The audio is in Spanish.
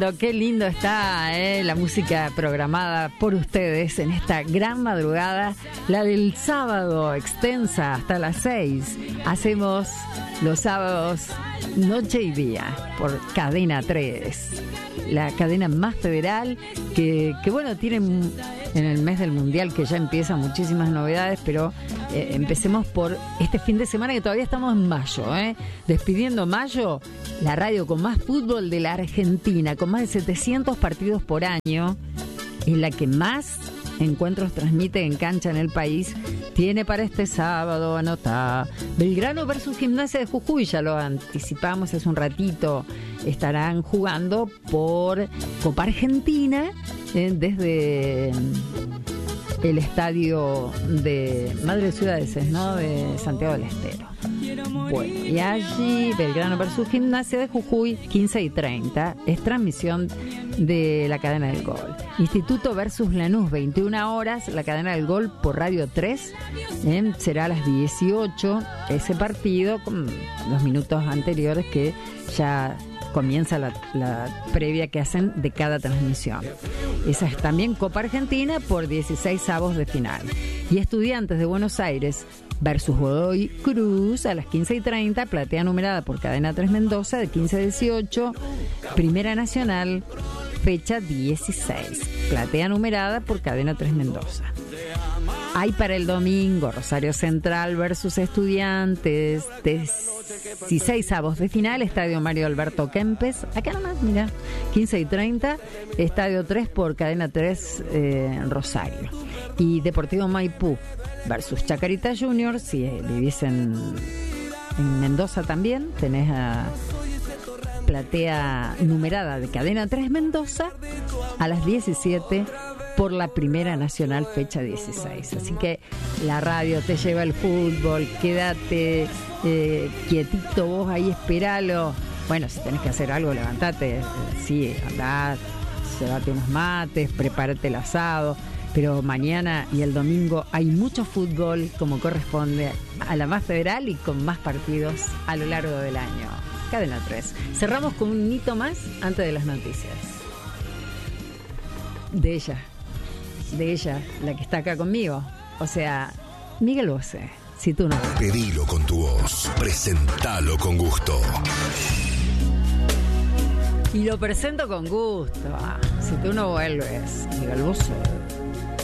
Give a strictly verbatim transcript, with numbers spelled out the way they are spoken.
lindo, qué lindo está eh, la música programada por ustedes en esta gran madrugada, la del sábado, extensa hasta las seis. Hacemos los sábados noche y día por Cadena tres, la cadena más federal que, que bueno, tiene en el mes del Mundial que ya empiezan muchísimas novedades, pero eh, empecemos por este fin de semana que todavía estamos en mayo, eh, despidiendo mayo, la radio con más fútbol de la Argentina, con más de setecientos partidos por año, es la que más encuentros transmite en cancha en el país. Tiene para este sábado, anotá, Belgrano versus Gimnasia de Jujuy, ya lo anticipamos hace un ratito, estarán jugando por Copa Argentina eh, desde el estadio de Madre Ciudades, ¿no?, de Santiago del Estero. Bueno, y allí Belgrano versus Gimnasia de Jujuy, quince y treinta, es transmisión de la cadena del Gol. Instituto versus Lanús, veintiuna horas, la cadena del Gol por Radio tres, eh, será a las dieciocho ese partido, con los minutos anteriores que ya comienza la, la previa que hacen de cada transmisión. Esa es también Copa Argentina por dieciséis avos de final. Y Estudiantes de Buenos Aires versus Godoy Cruz a las quince y treinta, platea numerada por Cadena tres Mendoza de quince a dieciocho, Primera Nacional, fecha dieciséis, platea numerada por Cadena tres Mendoza. Hay para el domingo Rosario Central versus Estudiantes, dieciséis avos de final, Estadio Mario Alberto Kempes, acá nomás, mira, quince y treinta, Estadio tres por Cadena tres eh, Rosario. Y Deportivo Maipú versus Chacarita Juniors, si vivís en, en Mendoza también, tenés a platea numerada de Cadena tres Mendoza a las diecisiete por la Primera Nacional, fecha dieciséis. Así que la radio te lleva el fútbol, quédate eh, quietito vos ahí, esperalo. Bueno, si tenés que hacer algo, levantate, sí, andá, llévate unos mates, prepárate el asado. Pero mañana y el domingo hay mucho fútbol, como corresponde a la más federal y con más partidos a lo largo del año. Cadena tres. Cerramos con un hito más antes de las noticias. De ella, de ella, la que está acá conmigo. O sea, Miguel Bosé, si tú no. Pedilo con tu voz, presentalo con gusto. Y lo presento con gusto. Si tú no vuelves, Miguel Bosé.